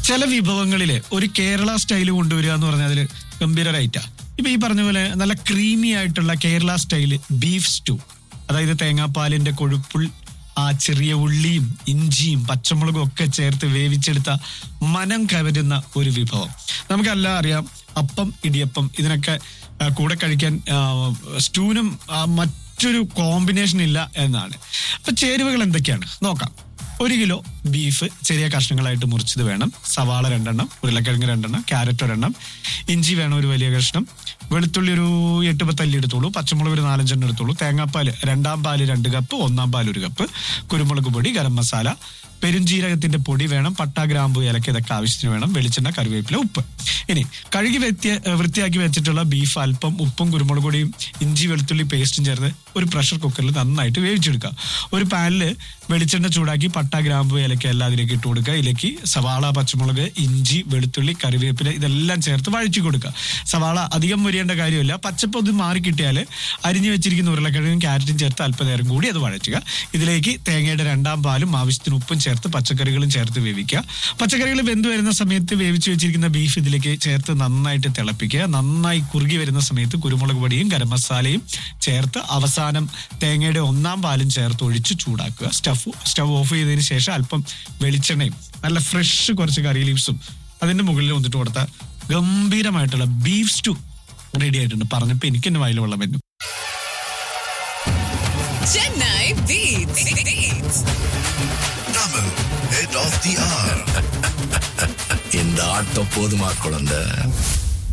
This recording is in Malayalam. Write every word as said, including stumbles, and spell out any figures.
ചില വിഭവങ്ങളില് ഒരു കേരള സ്റ്റൈല് കൊണ്ടുവരിക എന്ന് പറഞ്ഞാൽ അതിൽ ഗംഭീര റൈറ്റാ. ഇപ്പൊ ഈ പറഞ്ഞ പോലെ നല്ല ക്രീമി ആയിട്ടുള്ള കേരള സ്റ്റൈല് ബീഫ് സ്റ്റൂ, അതായത് തേങ്ങാപ്പാലിന്റെ കൊഴുപ്പുൾ ആ ചെറിയ ഉള്ളിയും ഇഞ്ചിയും പച്ചമുളകും ഒക്കെ ചേർത്ത് വേവിച്ചെടുത്ത മനം കവരുന്ന ഒരു വിഭവം. നമുക്കെല്ലാം അറിയാം, അപ്പം ഇടിയപ്പം ഇതിനൊക്കെ കൂടെ കഴിക്കാൻ സ്റ്റൂവിനും മറ്റൊരു കോമ്പിനേഷൻ ഇല്ല എന്നാണ്. അപ്പൊ ചേരുവകൾ എന്തൊക്കെയാണ് നോക്കാം. ഒരു കിലോ ബീഫ് ചെറിയ കഷ്ണങ്ങളായിട്ട് മുറിച്ചത് വേണം. സവാള രണ്ടെണ്ണം, ഉരുളക്കിഴങ്ങ് രണ്ടെണ്ണം, ക്യാരറ്റ് ഒരെണ്ണം, ഇഞ്ചി വേണം ഒരു വലിയ കഷ്ണം, വെളുത്തുള്ളി ഒരു എട്ട് പത്തല്ലി എടുത്തോളൂ, പച്ചമുളക് ഒരു നാലഞ്ചെണ്ണം എടുത്തോളൂ, തേങ്ങാപ്പാല് രണ്ടാം പാല് രണ്ട് കപ്പ്, ഒന്നാം പാല് ഒരു കപ്പ്, കുരുമുളക് പൊടി, ഗരം മസാല, പെരുംജീരകത്തിന്റെ പൊടി വേണം, പട്ട ഗ്രാമ്പു ഏലക്ക ഇതൊക്കെ ആവശ്യത്തിന് വേണം, വെളിച്ചെണ്ണ, കറിവേപ്പില, ഉപ്പ്. ഇനി കഴുകി വെത്തി വൃത്തിയാക്കി വെച്ചിട്ടുള്ള ബീഫ് അല്പം ഉപ്പും കുരുമുളക് പൊടിയും ഇഞ്ചി വെളുത്തുള്ളി പേസ്റ്റും ചേർത്ത് ഒരു പ്രഷർ കുക്കറിൽ നന്നായിട്ട് വേവിച്ചെടുക്കുക. ഒരു പാനിൽ വെളിച്ചെണ്ണ ചൂടാക്കി പട്ട ഗ്രാമ്പു ഏലക്ക എല്ലാം അതിലേക്ക് ഇട്ട് കൊടുക്കുക. ഇതിലേക്ക് സവാള, പച്ചമുളക്, ഇഞ്ചി, വെളുത്തുള്ളി, കറിവേപ്പില ഇതെല്ലാം ചേർത്ത് വഴറ്റി കൊടുക്കുക. സവാള അധികം മുരിയേണ്ട കാര്യമില്ല. പച്ചപ്പ് ഒന്ന് മാറി കിട്ടിയാൽ അരിഞ്ഞു വെച്ചിരിക്കുന്ന ഉരുളക്കിഴങ്ങും ക്യാരറ്റും ചേർത്ത് അല്പനേരം കൂടി അത് വഴറ്റുക. ഇതിലേക്ക് തേങ്ങയുടെ രണ്ടാം പാലും ആവശ്യത്തിന് ഉപ്പും ചേർത്ത് പച്ചക്കറികളും ചേർത്ത് വേവിക്കുക. പച്ചക്കറികൾ വെന്ത് വരുന്ന സമയത്ത് വേവിച്ച് വെച്ചിരിക്കുന്ന ബീഫ് ഇതിലേക്ക് ചേർത്ത് നന്നായിട്ട് തിളപ്പിക്കുക. നന്നായി കുറുകി വരുന്ന സമയത്ത് കുരുമുളക് പൊടിയും ഗരം മസാലയും ചേർത്ത് അവസാനം തേങ്ങയുടെ ഒന്നാം പാലും ചേർത്ത് ഒഴിച്ച് ചൂടാക്കുക. സ്റ്റഫ് സ്റ്റവ് ഓഫ് ചെയ്തതിന് ശേഷം അല്പം വെളിച്ചെണ്ണയും നല്ല ഫ്രഷ് കുറച്ച് കറി ലീവ്സും അതിന്റെ മുകളിൽ വന്നിട്ട് കൊടുത്ത ഗംഭീരമായിട്ടുള്ള ബീഫ് സ്റ്റൂ റെഡി ആയിട്ടുണ്ട്. പറഞ്ഞപ്പോ എനിക്ക് എന്നെ വായിൽ വെള്ളം വരുന്നു. Chennai Beats. Beats. Double head of the hour. இந்த ஆட்டம் போதுமா குழந்தை?